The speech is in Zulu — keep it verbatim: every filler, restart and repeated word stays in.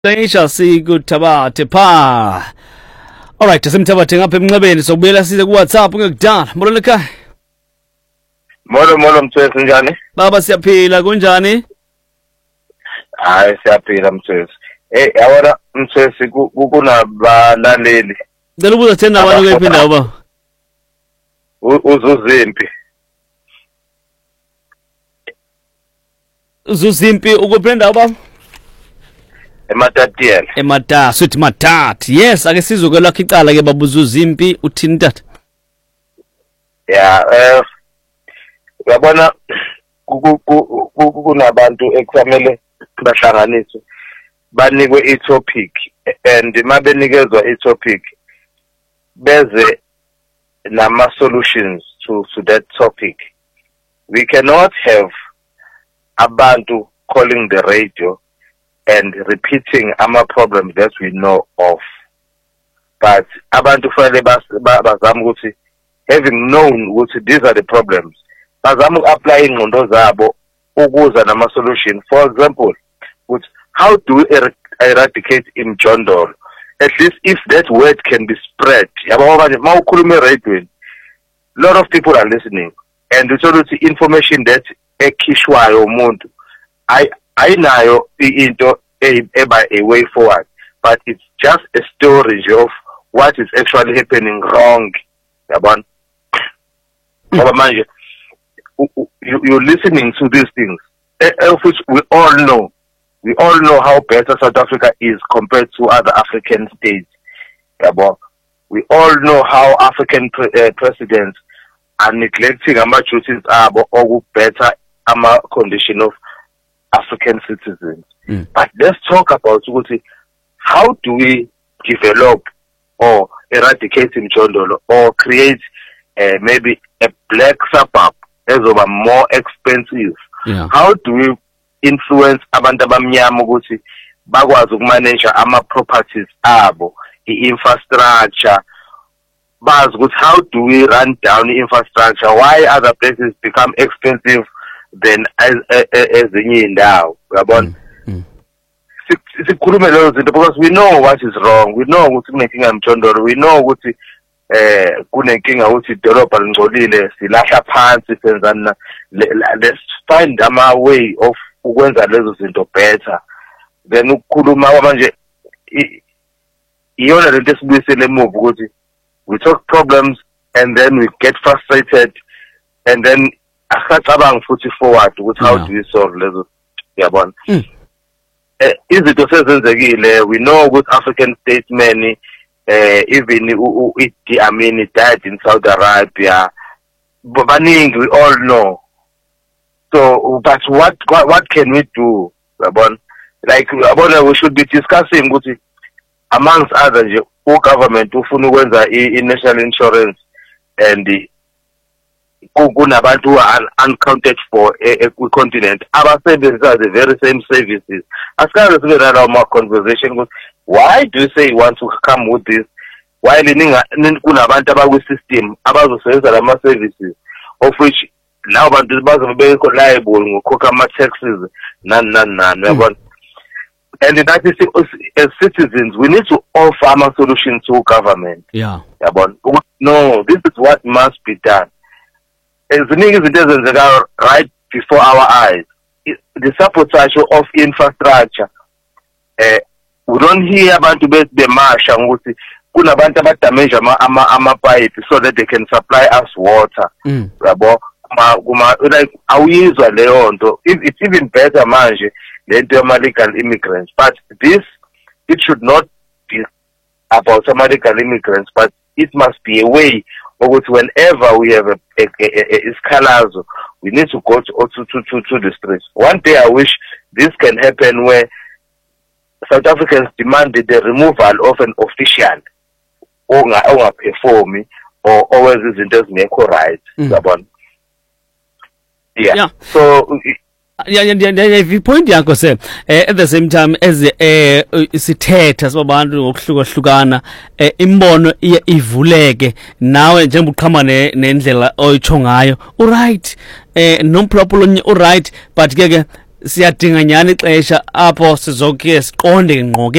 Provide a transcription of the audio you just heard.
Tayisha sikuthabathe pha. Alright, simthabathe ngapha emnxebeni sokubuyela size ku WhatsApp ngekudala. Molo lekhaya. Molo molo Mthwesi njani? Baba siyaphila kunjani? Hayi siyaphila Mthwesi. Eh yabona Mthwesi kunabalaleli. Ngicela ubuza thena abantu kephi indawo baba. Uzuzimpi. Uzuzimpi ukuphi indawo baba? Ematatiyela. Emata, sithi Matati. Yes, ake sizoke lakho icala ke baba Uzuzimpi uthini tata? Yeah, eh uyabona kunabantu ekusamele bahlanganiswe banikwe i-topic and mabenikezwa i-topic beze nama solutions to to that topic. We cannot have abantu calling the radio and repeating our problems that we know of. But abantu fanele bazama ukuthi having known ukuthi these are the problems, bazama uku-apply ingqondo zabo ukuza nama solution. For example, which how do we er eradicate imjondolo? At least if that word can be spread. Yabo manje mawukhuluma eradioweni, lot of people are listening and uthola ukuthi information that ekhishwayo umuntu I ayinayo into by a way forward, but it's just a story of what is actually happening wrong. Yabona ngoba manje you're listening to these things of which we all know. We all know how better South Africa is compared to other African states. Yabona we all know how African pre uh, presidents are neglecting our duties abo or better our condition of African citizens. Mm. But let's talk about how do we develop or eradicate imjondolo or create uh, maybe a black suburb as of a more expensive. Yeah. How do we influence abantu abamnyama ukuthi bakwazi ukumanage ama properties abo, i-infrastructure, bazi ukuthi how do we run down the infrastructure, why other places become expensive than as ezinye indawo, uyabona? Sikhulume lezo zinto because we know what is wrong, we know ukuthi kunenkinga yemjondolo, we know ukuthi eh kunenkinga ukuthi idolobha lingcolile silahla phansi senzana. Let's find a way of ukwenza lezo zinto better. Then ukukhuluma manje iyona lento esibuyisele move ukuthi we talk problems and then we get frustrated and then asacabanga futhi forward ukuthi how do we solve lezo, yabona? Izinto sezenzekile, we know ukuthi African statesmen uh, even Idi Amin died in Saudi Arabia, baningi, we all know. So but what what, what can we do, yabona? Like yabona, we should be discussing ukuthi amongst others nje ugovernment ufuna ukwenza i-national insurance and kunabantu who are uncounted for a continent abasebenzisa the very same services. Asikaze sibe nalawo ma conversation, why do you say you want to come with this while kunabantu abakwi-system abazosebenzisa lama services of which now abantu bazobe liable ngokhokha ama-taxes nani nani nani, uyabona? And that is, as citizens, we need to offer our solution to government. Yeah. Yabona? No, this is what must be done. As the niggas doesn't right before our eyes, the sabotage of infrastructure. Uh, we don't hear about the marsh and kuna abantu abadamage ama ama pipe so that they can supply us water. Mm. Yabo, kuma like awuyizwa leyo nto. It's even better manje lento yama legal immigrants, but this, it should not be about some legal immigrants, but it must be a way of whenever we have a, a, a, a escalazo, we need to go to, to, to, to the streets. One day I wish this can happen where South Africans demanded the removal of an official or or performing or always isn't make right. Mm. Yeah. yeah. So yeah, yeah, yeah, yeah. Point yakho se eh, at the same time as eh sithetha sabantu ngokuhlukahlukana eh, imbono ivuleke nawe njengoba uqhama nendlela oyitho ngayo, alright, eh nomproblem alright, but ke ke siyadinga nyani ixesha apho sizokuye siqonde ngqo